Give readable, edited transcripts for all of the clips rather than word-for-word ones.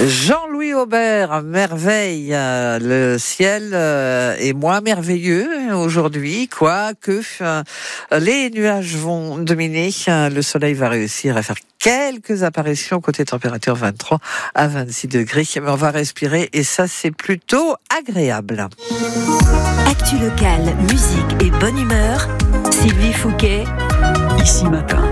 Jean-Louis Aubert, merveille, le ciel est moins merveilleux aujourd'hui, quoique les nuages vont dominer, le soleil va réussir à faire quelques apparitions côté température 23 à 26 degrés, mais on va respirer et ça c'est plutôt agréable. Actu locale, musique et bonne humeur, Sylvie Fouquet, ici matin.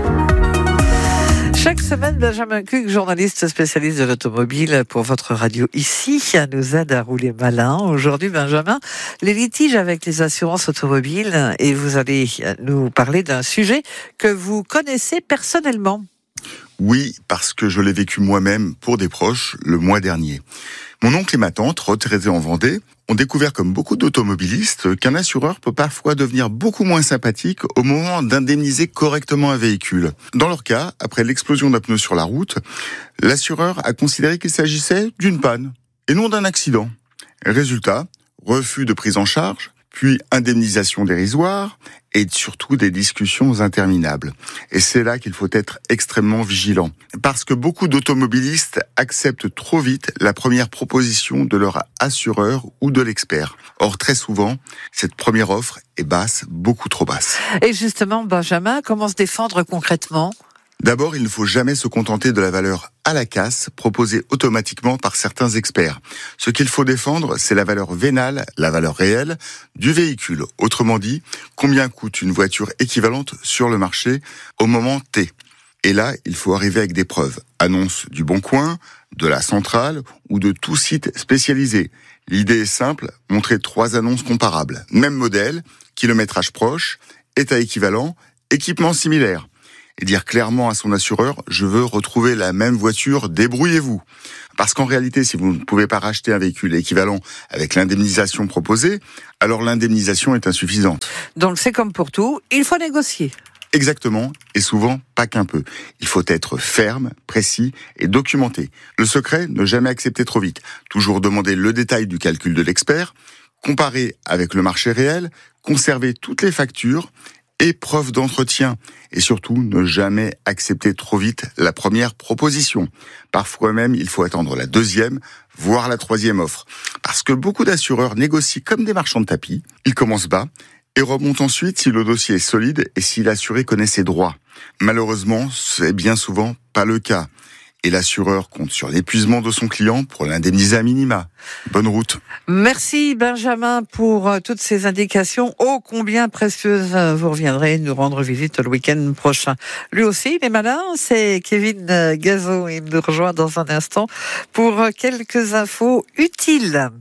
Chaque semaine, Benjamin Cuc, journaliste spécialiste de l'automobile pour votre radio ici, nous aide à rouler malin. Aujourd'hui, Benjamin, les litiges avec les assurances automobiles, et vous allez nous parler d'un sujet que vous connaissez personnellement. Oui, parce que je l'ai vécu moi-même pour des proches le mois dernier. Mon oncle et ma tante, retraités en Vendée, ont découvert, comme beaucoup d'automobilistes, qu'un assureur peut parfois devenir beaucoup moins sympathique au moment d'indemniser correctement un véhicule. Dans leur cas, après l'explosion d'un pneu sur la route, l'assureur a considéré qu'il s'agissait d'une panne et non d'un accident. Résultat, refus de prise en charge, puis indemnisation dérisoire, et surtout des discussions interminables. Et c'est là qu'il faut être extrêmement vigilant. Parce que beaucoup d'automobilistes acceptent trop vite la première proposition de leur assureur ou de l'expert. Or, très souvent, cette première offre est basse, beaucoup trop basse. Et justement, Benjamin, comment se défendre concrètement ? D'abord, il ne faut jamais se contenter de la valeur à la casse proposée automatiquement par certains experts. Ce qu'il faut défendre, c'est la valeur vénale, la valeur réelle du véhicule. Autrement dit, combien coûte une voiture équivalente sur le marché au moment T. Et là, il faut arriver avec des preuves. Annonce du Bon Coin, de la Centrale ou de tout site spécialisé. L'idée est simple, montrer 3 annonces comparables. Même modèle, kilométrage proche, état équivalent, équipement similaire. Et dire clairement à son assureur, je veux retrouver la même voiture, débrouillez-vous. Parce qu'en réalité, si vous ne pouvez pas racheter un véhicule équivalent avec l'indemnisation proposée, alors l'indemnisation est insuffisante. Donc c'est comme pour tout, il faut négocier. Exactement, et souvent pas qu'un peu. Il faut être ferme, précis et documenté. Le secret, ne jamais accepter trop vite. Toujours demander le détail du calcul de l'expert, comparer avec le marché réel, conserver toutes les factures, et preuve d'entretien. Et surtout, ne jamais accepter trop vite la première proposition. Parfois même, il faut attendre la deuxième, voire la troisième offre. Parce que beaucoup d'assureurs négocient comme des marchands de tapis. Ils commencent bas et remontent ensuite si le dossier est solide et si l'assuré connaît ses droits. Malheureusement, c'est bien souvent pas le cas. Et l'assureur compte sur l'épuisement de son client pour l'indemniser à minima. Bonne route. Merci Benjamin pour toutes ces indications ô combien précieuses. Vous reviendrez nous rendre visite le week-end prochain. Lui aussi, il est malin, c'est Kevin Gazo. Il nous rejoint dans un instant pour quelques infos utiles.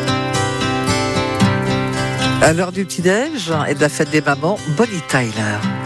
À l'heure du petit-déj et de la fête des mamans, Bonnie Tyler.